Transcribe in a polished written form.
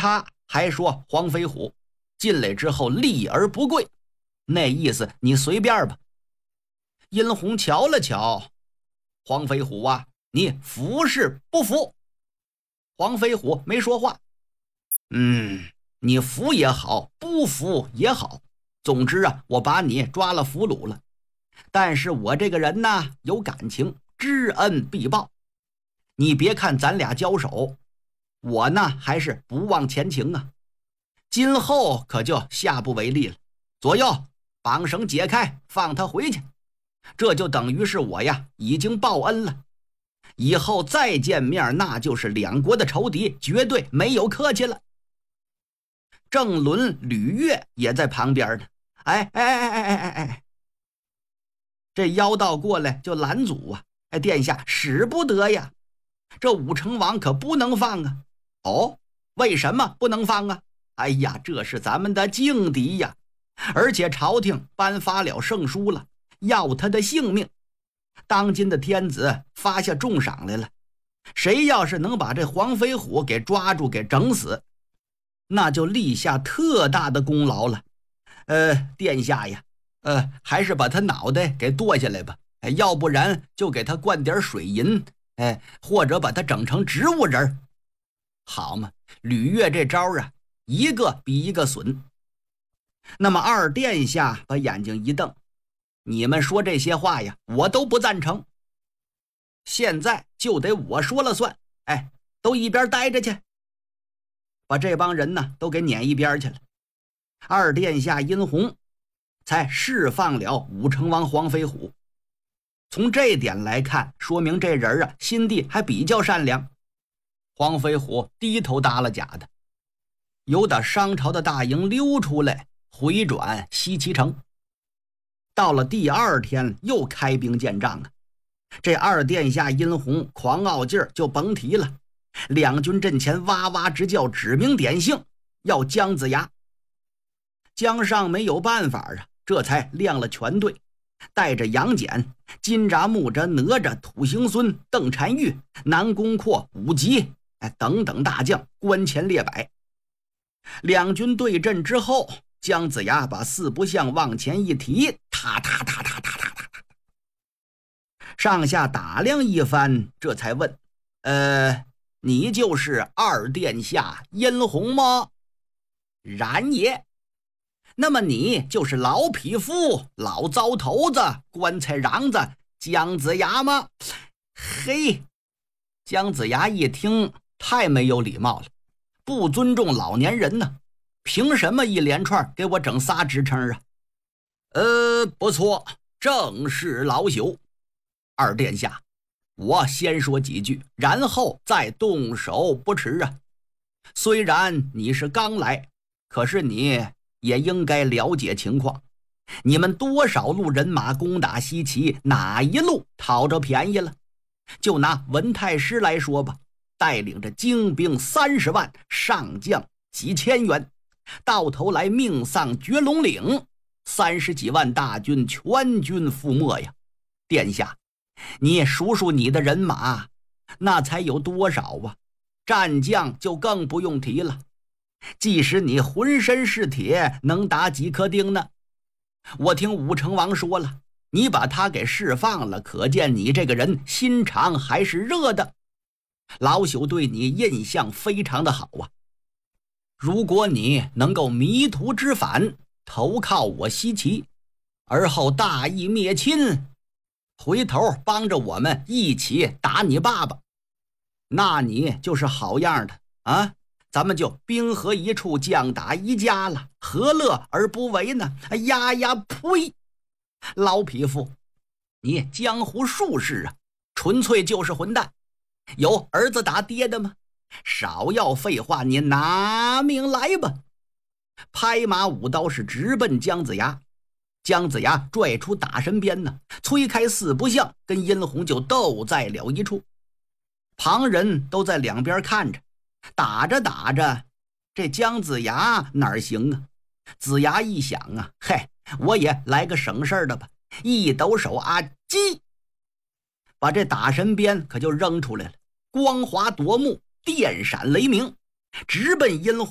他还说黄飞虎进来之后立而不跪，那意思你随便吧。殷红瞧了瞧，黄飞虎啊，你服是不服？黄飞虎没说话。你服也好，不服也好，总之啊，我把你抓了俘虏了。但是我这个人呢，有感情，知恩必报。你别看咱俩交手，我呢还是不忘前情啊。今后可就下不为例了。左右，绑绳解开，放他回去。这就等于是我呀已经报恩了。以后再见面，那就是两国的仇敌，绝对没有客气了。郑伦、吕岳也在旁边呢。这妖道过来就拦阻啊！殿下使不得呀，这武成王可不能放啊！哦，为什么不能放啊？哎呀，这是咱们的劲敌呀，而且朝廷颁发了圣书了，要他的性命。当今的天子发下重赏来了，谁要是能把这黄飞虎给抓住，给整死，那就立下特大的功劳了。殿下呀，还是把他脑袋给剁下来吧，要不然就给他灌点水银，或者把他整成植物人。好嘛，吕岳这招啊，一个比一个损。那么二殿下把眼睛一瞪，你们说这些话呀，我都不赞成。现在就得我说了算，都一边待着去。把这帮人呢都给撵一边去了。二殿下殷红才释放了武成王黄飞虎。从这点来看，说明这人啊心地还比较善良。黄飞虎低头搭了假的，由打商朝的大营溜出来，回转西岐城。到了第二天又开兵见仗啊！这二殿下殷红狂傲劲儿就甭提了，两军阵前哇哇直叫，指名点姓要姜子牙。姜尚没有办法啊，这才亮了全队，带着杨戬、金吒、木吒、哪吒、土行孙、邓婵玉、南宫阔、武吉等等大将关前列摆。两军对阵之后，姜子牙把四不像往前一提，上下打量一番，这才问：你就是二殿下殷红吗？然也。那么你就是老匹夫、老糟头子、棺材瓤子姜子牙吗？嘿，姜子牙一听，太没有礼貌了，不尊重老年人呢，凭什么一连串给我整仨职称啊？不错，正是老朽。二殿下，我先说几句，然后再动手不迟啊。虽然你是刚来，可是你也应该了解情况。你们多少路人马攻打西岐，哪一路讨着便宜了？就拿文太师来说吧，带领着精兵30万，上将几千员，到头来命丧绝龙岭，30几万大军全军覆没呀！殿下，你也数数你的人马，那才有多少啊？战将就更不用提了，即使你浑身是铁，能打几颗钉呢？我听武成王说了，你把他给释放了，可见你这个人心肠还是热的。老朽对你印象非常的好啊。如果你能够迷途知返，投靠我西岐，而后大义灭亲，回头帮着我们一起打你爸爸，那你就是好样的啊！咱们就兵合一处，将打一家了，何乐而不为呢？呸！老匹夫，你江湖术士啊，纯粹就是混蛋！有儿子打爹的吗？少要废话，你拿命来吧！拍马舞刀是直奔姜子牙。姜子牙拽出打神鞭呢，催开四不像，跟殷红就斗在了一处。旁人都在两边看着，打着打着，这姜子牙哪儿行啊？子牙一想啊，我也来个省事的吧，一抖手啊，击！把这打神鞭可就扔出来了，光华夺目，电闪雷鸣，直奔殷红